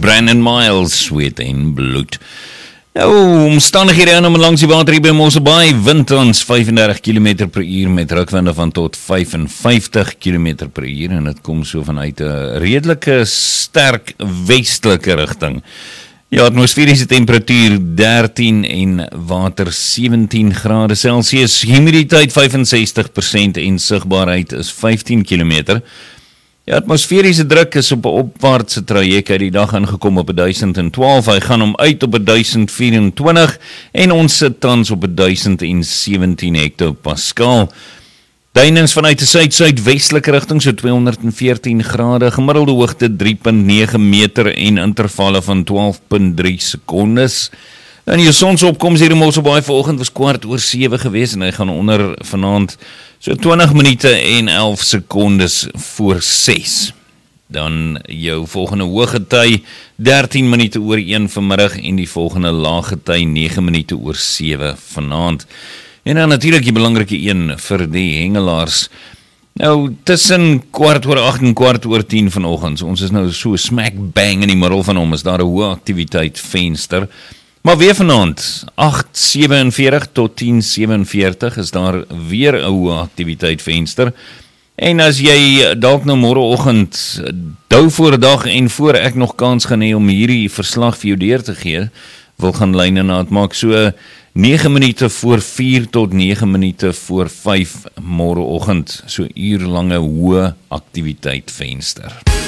Brandon Miles, Sweet en Bloed. Nou, omstandighede aan om langs die water hier by Mosselbaai, wind ons 35 km per uur met rukwinde van tot 55 km per uur en dit kom so vanuit 'n redelike sterk westelike rigting. Ja, atmosferiese temperatuur 13 en water 17 grade Celsius, humiditeit 65% en sigbaarheid is 15 km. Die atmosferiese druk is op 'n opwaartse traject uit die dag aangekom op 1012, hy gaan hom uit op 1024 en ons sit tans op 1017 hektopascal. Duinings vanuit 'n suid-suidwestelike rigting, so 214 grade, gemiddelde hoogte 3,9 meter en intervalle van 12,3 sekondes. En die sonsopkoms hier in Mosselbaai vanoggend was 6:15 geweest en hy gaan onder vanaand so 20 minute en 11 sekondes voor 6. Dan jou volgende hoëgety 13 minute oor 1 vanmiddag en die volgende laaggety 9 minute oor 7 vanaand. En dan natuurlik die belangrike een vir die hengelaars. Nou, tussen 7:15 en 9:15 vanoggend, ons is nou so smack bang in die middel van hom, is daar 'n hoë aktiwiteit venster. Maar weer vanaand, 8:47 tot 10:47 is daar weer 'n hoë aktiwiteit venster. En as jy dalk nou môreoggend dou voor 'n dag en voor ek nog kans gaan hê om hierdie verslag vir jou deur te gee, wil gaan lyne na het maak so 9 minute voor 4 tot 9 minute voor 5 môreoggend, so uurlange hoë aktiwiteit venster.